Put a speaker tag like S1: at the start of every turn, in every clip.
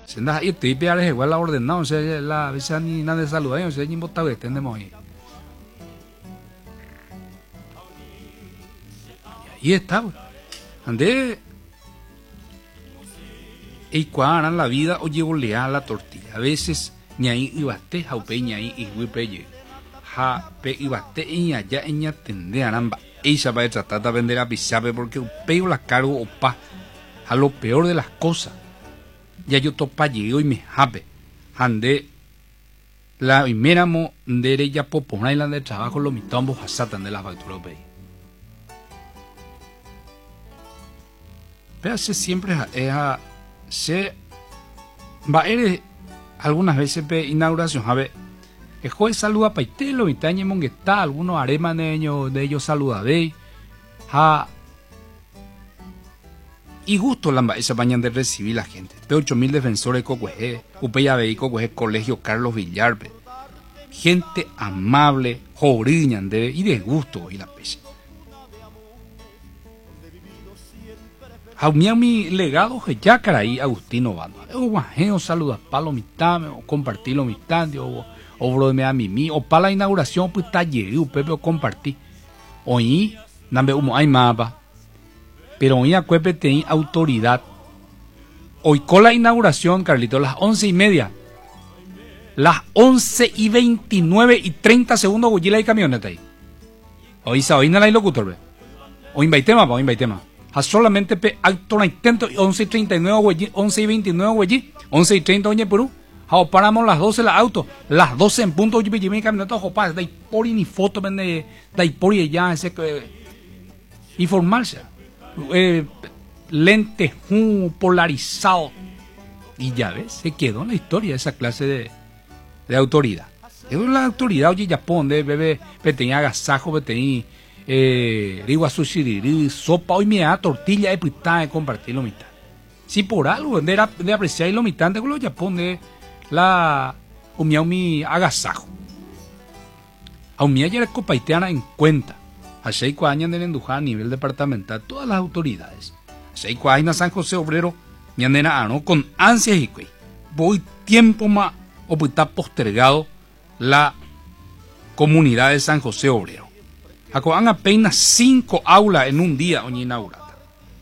S1: Se anda y te piar es igual la ordenado, o sea, la vez ni nada de saludar, o sea, ni botado tenemos ahí. Y ahí está, ande y cuadran la vida o llevo leal la tortilla. A veces ni ahí ibate, jaupe ni ahí y huipeye. Ja, pe ibate y allá ella tende aramba. Ella va a tratar de vender a pisape porque pego la cargo opa a lo peor de las cosas. Ya yo topa llego y me jape. Ande la primera mo de ella popona y la de trabajo lo mitambos a satan de las facturas pe. Pero se siempre es a se va a ir algunas veces pe inauguración a ver el juez saluda paite lo mitañe mongueta algunos aremas de ellos saluda ve ha y gusto la esa bañan de recibir la gente pe 8000 defensores cocueje upeya ve cocueje colegio Carlos Villar pe. Gente amable joriñan de y de gusto y la pese a mi legado que ya caray Agustino Bando o guajeo saluda palo mitad o compartirlo mitad o bro me a mí o para la inauguración pues está llegado pepe o compartí hoy nambe humo hay mapa pero hoy acuépe ten autoridad hoy con la inauguración Carlito las 11:30 las 11:29 y 30 segundos goyila y camioneta ahí hoy sa hoy no la locutor ve hoy invite más a solamente pe acto na intento 11:39 güey 11:29 güey 11:30 oye Perú a paramos las 12 la auto las 12 en punto yo me camioneta jopa dai por ni foto vende dai por ya ese informarse lente polarizado y ya ves se quedó en la historia esa clase de autoridad es la autoridad oye Japón de bebé tenía agasajo tenía riwa sushi sopa hoy me da tortilla de pita de compartir lo mitad si por algo de apreciar lo mitad de los Japón de la mi agasajo a mi ayer copaiteana en cuenta a 6 años de Endujá a nivel departamental todas las autoridades 6 años San José Obrero ñandena no con ansias y que voy tiempo más o pues está postergado la comunidad de San José Obrero Acoban apenas 5 aulas en un día oña inaugurada.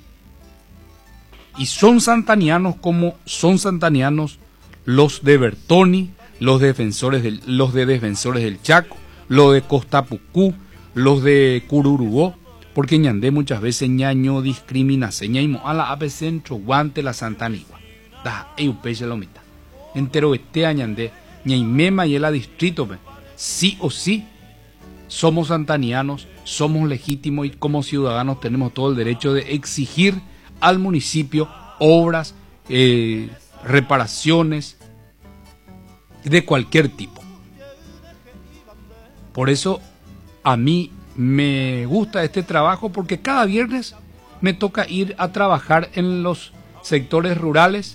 S1: Y son santanianos como son santanianos los de Bertoni, los de Defensores del Chaco, los de Costa Pucú, los de Cururugó, porque ñandé muchas veces ñaño discrimina señaimo a la ave centro guante la santanigua. Da eupeche lo mitad. Entero este añandé ñaimema y el distrito sí o sí. Somos santanianos, somos legítimos y como ciudadanos tenemos todo el derecho de exigir al municipio obras, reparaciones de cualquier tipo. Por eso a mí me gusta este trabajo porque cada viernes me toca ir a trabajar en los sectores rurales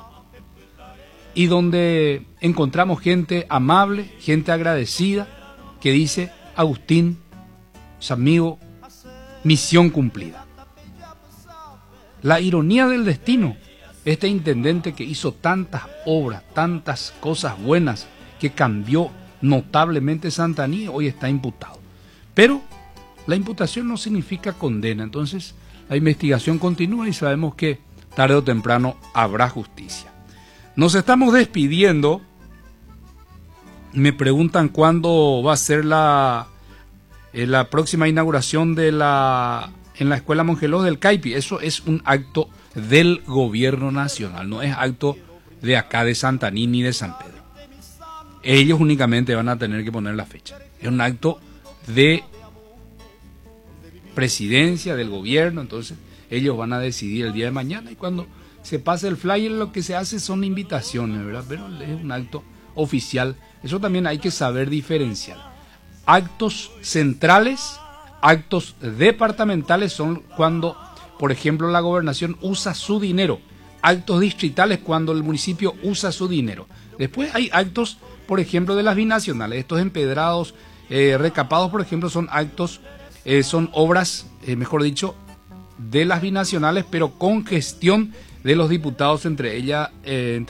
S1: y donde encontramos gente amable, gente agradecida que dice Agustín, amigo, misión cumplida. La ironía del destino, este intendente que hizo tantas obras, tantas cosas buenas, que cambió notablemente Santaní, hoy está imputado. Pero la imputación no significa condena, entonces la investigación continúa y sabemos que tarde o temprano habrá justicia. Nos estamos despidiendo. Me preguntan cuándo va a ser la próxima inauguración en la Escuela Mongelós del Caipi. Eso es un acto del gobierno nacional, no es acto de acá de Santaní ni de San Pedro. Ellos únicamente van a tener que poner la fecha. Es un acto de presidencia del gobierno, entonces ellos van a decidir el día de mañana y cuando se pase el flyer lo que se hace son invitaciones, ¿verdad? Pero es un acto oficial. Eso también hay que saber diferenciar. Actos centrales, actos departamentales son cuando, por ejemplo, la gobernación usa su dinero. Actos distritales cuando el municipio usa su dinero. Después hay actos, por ejemplo, de las binacionales. Estos empedrados, recapados, por ejemplo, son actos, son obras, mejor dicho, de las binacionales, pero con gestión de los diputados, entre ellas,